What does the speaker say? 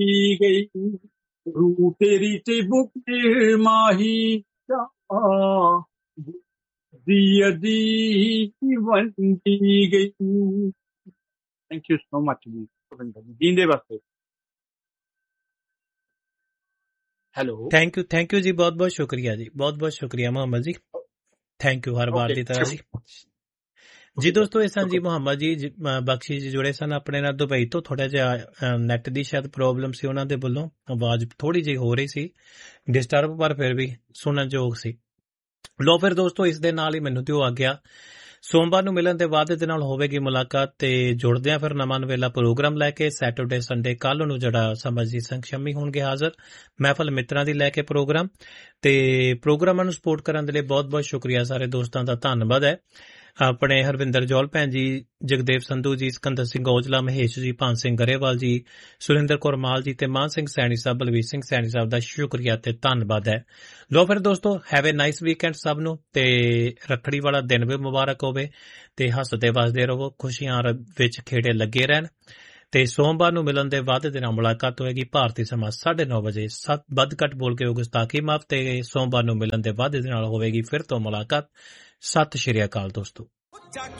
ਗਈ ਰੂ ਤੇਰੀ ਤੇ ਬੁਕੇ ਮਾਹੀ ਦੀ ਅਦੀ ਵੰਡੀ ਗਈ। ਥੈਂਕ ਯੂ ਸੋ ਮਚ ਜੀ ਜੀਂਦੇ ਵਾਸਤੇ। ਹੈਲੋ ਥੈਂਕ ਯੂ ਜੀ, ਬਹੁਤ ਬਹੁਤ ਸ਼ੁਕਰੀਆ ਜੀ, ਬਹੁਤ ਬਹੁਤ ਸ਼ੁਕਰੀਆ ਮੁਹੰਮਦ ਜੀ, ਥੈਂਕ ਯੂ ਹਰ ਵਾਰ ਦੀ ਤਰ੍ਹਾਂ ਜੀ। ਜੀ ਦੋਸਤੋ, ਇਹ ਸਨ ਜੀ ਮੁਹੰਮਦ ਜੀ ਬਖਸ਼ੀ ਜੀ ਜੁੜੇ ਸਨ ਆਪਣੇ ਨਾਲ ਦੁਬਈ ਤੋਂ। ਥੋੜਾ ਜਿਹਾ ਨੈਟ ਦੀ ਸ਼ਾਇਦ ਪ੍ਰੋਬਲਮ ਸੀ ਉਹਨਾਂ ਦੇ ਵੱਲੋਂ, ਆਵਾਜ਼ ਥੋੜੀ ਜਿਹੀ ਹੋ ਰਹੀ ਸੀ ਡਿਸਟਰਬ, ਪਰ ਫਿਰ ਵੀ ਸੁਣਨਯੋਗ ਸੀ। ਲੋ ਫਿਰ ਦੋਸਤੋ, ਇਸ ਦੇ ਨਾਲ ਹੀ ਮੈਨੂੰ ਦਿਓ ਆਗਿਆ। ਸੋਮਵਾਰ ਨੂੰ ਮਿਲਣ ਦੇ ਵਾਅਦੇ ਦੇ ਨਾਲ ਹੋਵੇਗੀ ਮੁਲਾਕਾਤ ਤੇ ਜੁੜਦੇ ਆ ਫਿਰ ਨਵਾਂ ਨਵੇਲਾ ਪ੍ਰੋਗਰਾਮ ਲੈ ਕੇ। ਸੈਟਰਡੇ ਸੰਡੇ ਕੱਲ ਨੂੰ ਜਿਹੜਾ ਸਮਝੀ ਸਿੰਘ ਸ਼ਮੀ ਹੋਣਗੇ ਹਾਜ਼ਰ, ਮਹਿਫਲ ਮਿੱਤਰਾਂ ਦੀ ਲੈ ਕੇ ਪ੍ਰੋਗਰਾਮ। ਤੇ ਪ੍ਰੋਗਰਾਮਾਂ ਨੂੰ ਸਪੋਰਟ ਕਰਨ ਦੇ ਲਈ ਬਹੁਤ ਬਹੁਤ ਸ਼ੁਕਰੀਆ, ਸਾਰੇ ਦੋਸਤਾਂ ਦਾ ਧੰਨਵਾਦ ਹੈ। ਆਪਣੇ ਹਰਵਿੰਦਰ ਜੌਲ ਭੈਣ ਜੀ, ਜਗਦੇਵ ਸੰਧੂ ਜੀ, ਸਿਕੰਦਰ ਸਿੰਘ ਔਜਲਾ, ਮਹੇਸ਼ ਜੀ, ਭਾਨ ਸਿੰਘ ਗਰੇਵਾਲ ਜੀ, ਸੁਰਿੰਦਰ ਕੌਰ ਮਾਲ ਜੀ ਤੇ ਮਾਨ ਸਿੰਘ ਸੈਣੀ ਸਾਹਿਬ, ਬਲਵੀਰ ਸਿੰਘ ਸੈਣੀ ਸਾਹਿਬ ਦਾ ਸ਼ੁਕਰੀਆ ਤੇ ਧੰਨਵਾਦ ਹੈ। ਲੋ ਫਿਰ ਦੋਸਤੋ, ਹੈਵ ਏ ਨਾਈਸ ਵੀਕਐਂਡ ਸਭ ਨੂੰ, ਤੇ ਰੱਖੜੀ ਵਾਲਾ ਦਿਨ ਵੀ ਮੁਬਾਰਕ ਹੋਵੇ ਤੇ ਹੱਸਦੇ ਵਸਦੇ ਰਹੋ, ਖੁਸ਼ੀਆਂ ਵਿੱਚ ਖੇੜੇ ਲੱਗੇ ਰਹਿਣ। ਤੇ ਸੋਮਵਾਰ ਨੂੰ ਮਿਲਣ ਦੇ ਵਾਅਦੇ ਦੇ ਨਾਲ ਮੁਲਾਕਾਤ ਹੋਏਗੀ ਭਾਰਤੀ ਸਮਾਂ 9:30 ਵਜੇ। ਵੱਧ ਘੱਟ ਬੋਲ ਕੇ ਗੁਸਤਾਖੀ ਮਾਫ। ਤੇ ਸੋਮਵਾਰ ਨੂੰ ਮਿਲਣ ਦੇ ਵਾਅਦੇ ਦੇ ਨਾਲ ਹੋਵੇਗੀ ਫਿਰ ਤੋਂ ਮੁਲਾਕਾਤ। ਸਤਿ ਸ਼੍ਰੀ ਅਕਾਲ ਦੋਸਤੋ।